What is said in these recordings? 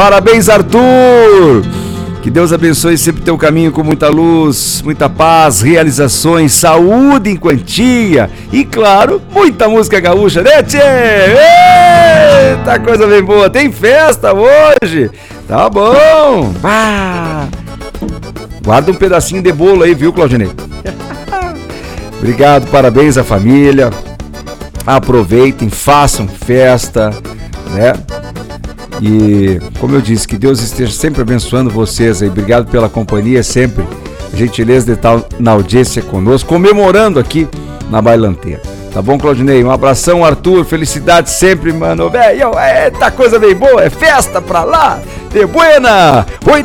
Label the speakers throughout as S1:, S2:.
S1: Parabéns, Arthur! Que Deus abençoe sempre teu caminho com muita luz, muita paz, realizações, saúde em quantia e, claro, muita música gaúcha, né, tchê? Eita, coisa bem boa! Tem festa hoje! Tá bom! Ah, guarda um pedacinho de bolo aí, viu, Claudinei? Obrigado, parabéns à família. Aproveitem, façam festa, né? E, como eu disse, que Deus esteja sempre abençoando vocês aí. Obrigado pela companhia sempre. Gentileza de estar na audiência conosco, comemorando aqui na Bailanteira. Tá bom, Claudinei? Um abração, Arthur. Felicidade sempre, mano. Velho, eita, coisa bem boa. É festa pra lá. De buena.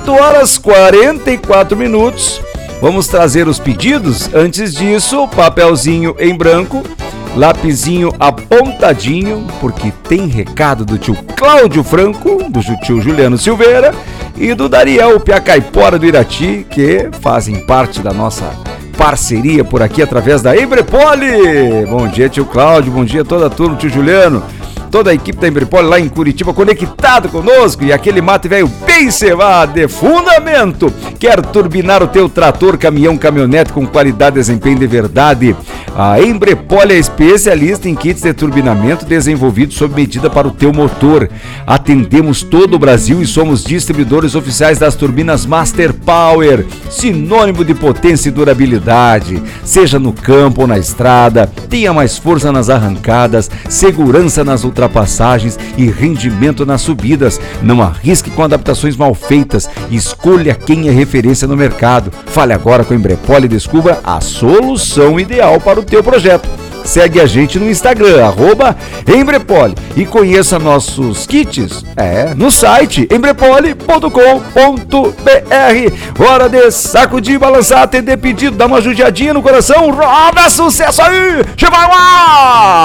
S1: 8h44. Vamos trazer os pedidos. Antes disso, papelzinho em branco, lapisinho apontadinho, porque tem recado do tio Cláudio Franco, do tio Juliano Silveira e do Dariel Piacaipora do Irati, que fazem parte da nossa parceria por aqui através da Embrepoli. Bom dia, tio Cláudio, bom dia a toda a turma, tio Juliano, toda a equipe da Embrepoli lá em Curitiba conectado conosco, e aquele mate velho bem cevado de fundamento. Quer turbinar o teu trator, caminhão, caminhonete com qualidade e desempenho de verdade? A Embrepoli é especialista em kits de turbinamento desenvolvidos sob medida para o teu motor. Atendemos todo o Brasil e somos distribuidores oficiais das turbinas Master Power, sinônimo de potência e durabilidade. Seja no campo ou na estrada, tenha mais força nas arrancadas, segurança nas ultrapassagens e rendimento nas subidas. Não arrisque com adaptações mal feitas. Escolha quem é referência no mercado. Fale agora com a Embrepoli e descubra a solução ideal para o teu projeto. Segue a gente no Instagram, @Embrepoli, e conheça nossos kits no site embrepoli.com.br. Hora de sacudir, balançar, atender pedido, dar uma judiadinha no coração. Roda, sucesso aí! Chega lá!